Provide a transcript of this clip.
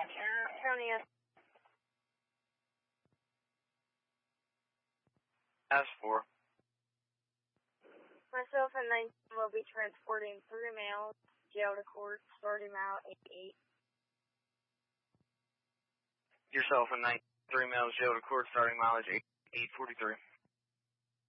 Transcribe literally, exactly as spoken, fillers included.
County S. S four. Myself and nineteen will be transporting three males, jail to court, starting out at eight. Yourself and nineteen, three males, jail to court, starting mileage eight forty-three.